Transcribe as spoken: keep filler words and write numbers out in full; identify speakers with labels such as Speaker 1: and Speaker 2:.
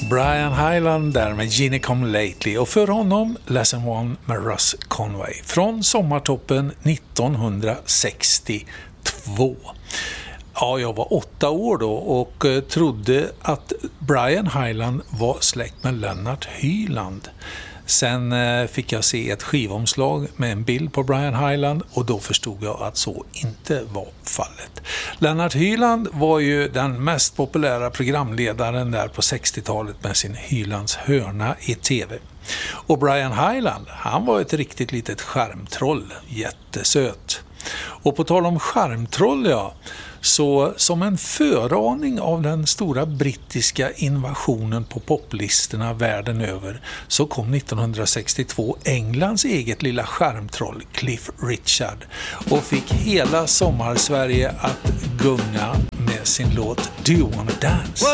Speaker 1: Brian Hyland där med Genie Come Lately och för honom Lesson One med Russ Conway från sommartoppen nittonhundrasextiotvå. Ja, jag var åtta år då och trodde att Brian Hyland var släkt med Lennart Hyland. Sen fick jag se ett skivomslag med en bild på Brian Hyland och då förstod jag att så inte var fallet. Lennart Hyland var ju den mest populära programledaren där på sextiotalet med sin Hylands hörna i tv. Och Brian Hyland, han var ett riktigt litet skärmtroll, jättesöt. Och på tal om skärmtroll, ja, så som en föraning av den stora brittiska invasionen på poplistorna världen över så kom nittonhundrasextiotvå Englands eget lilla skärmtroll Cliff Richard och fick hela sommarsverige att gunga med sin låt Do You Wanna Dance?